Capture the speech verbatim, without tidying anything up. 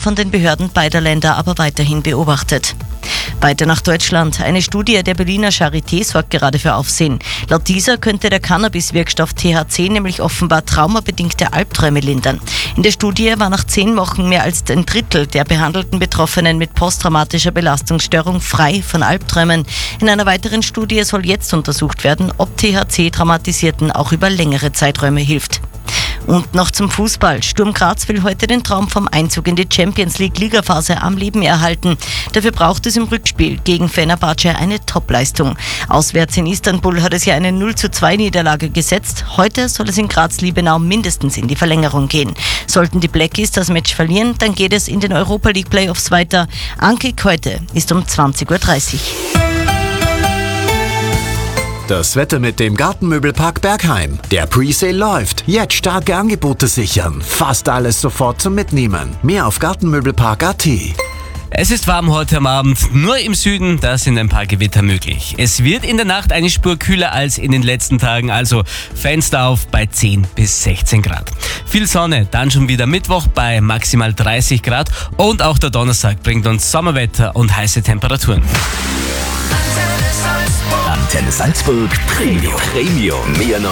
von den Behörden beider Länder aber weiterhin beobachtet. Weiter nach Deutschland. Eine Studie der Berliner Charité sorgt gerade für Aufsehen. Laut dieser könnte der Cannabis-Wirkstoff T H C nämlich offenbar traumabedingte Albträume lindern. In der Studie war nach zehn Wochen mehr als ein Drittel der behandelten Betroffenen mit posttraumatischer Belastungsstörung frei von Albträumen. In einer weiteren Studie soll jetzt untersucht werden, ob T H C-Traumatisierten auch über längere Zeiträume hilft. Und noch zum Fußball. Sturm Graz will heute den Traum vom Einzug in die Champions League Ligaphase am Leben erhalten. Dafür braucht es im Rückspiel gegen Fenerbahce eine Topleistung. Auswärts in Istanbul hat es ja eine null zu zwei Niederlage gesetzt. Heute soll es in Graz-Liebenau mindestens in die Verlängerung gehen. Sollten die Blackies das Match verlieren, dann geht es in den Europa League Playoffs weiter. Ankick heute ist um zwanzig Uhr dreißig. Das Wetter mit dem Gartenmöbelpark Bergheim. Der Presale läuft. Jetzt starke Angebote sichern. Fast alles sofort zum Mitnehmen. Mehr auf gartenmöbelpark punkt a t. Es ist warm heute am Abend, nur im Süden, da sind ein paar Gewitter möglich. Es wird in der Nacht eine Spur kühler als in den letzten Tagen, also Fenster auf bei zehn bis sechzehn Grad. Viel Sonne, dann schon wieder Mittwoch bei maximal dreißig Grad und auch der Donnerstag bringt uns Sommerwetter und heiße Temperaturen. Antenne Salzburg Premium. Premium. Mehr